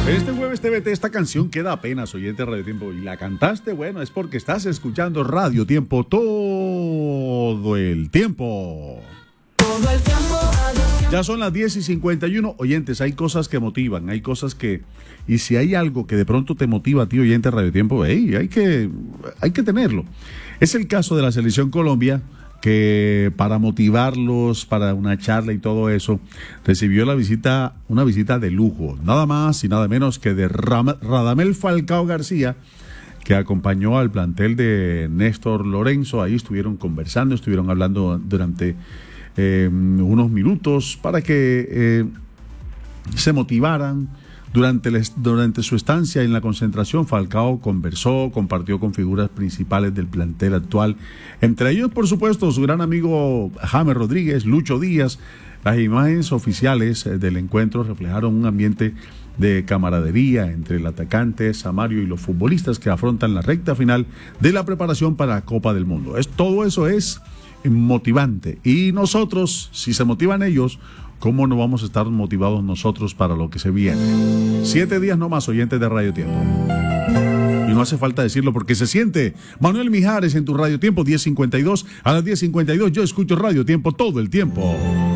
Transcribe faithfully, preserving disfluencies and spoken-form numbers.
Este jueves T V T, esta canción queda apenas, oyente Radio Tiempo, y la cantaste, bueno, es porque estás escuchando Radio Tiempo todo el tiempo. Todo el tiempo. Ya son las diez y cincuenta y uno, oyentes, hay cosas que motivan, hay cosas que, y si hay algo que de pronto te motiva a ti, oyente Radio Tiempo, hey, hay que, hay que tenerlo. Es el caso de la Selección Colombia, que para motivarlos, para una charla y todo eso, recibió la visita, una visita de lujo, nada más y nada menos que de Ram- Radamel Falcao García, que acompañó al plantel de Néstor Lorenzo. Ahí estuvieron conversando, estuvieron hablando durante eh, unos minutos para que eh, se motivaran. Durante, les, durante su estancia en la concentración, Falcao conversó, compartió con figuras principales del plantel actual, entre ellos, por supuesto, su gran amigo James Rodríguez, Lucho Díaz. Las imágenes oficiales del encuentro reflejaron un ambiente de camaradería entre el atacante Samario y los futbolistas que afrontan la recta final de la preparación para la Copa del Mundo. Es, todo eso es motivante, y nosotros, si se motivan ellos, ¿cómo no vamos a estar motivados nosotros para lo que se viene? Siete días no más, oyentes de Radio Tiempo. Y no hace falta decirlo porque se siente. Manuel Mijares en tu Radio Tiempo, diez cincuenta y dos. A las diez cincuenta y dos yo escucho Radio Tiempo todo el tiempo.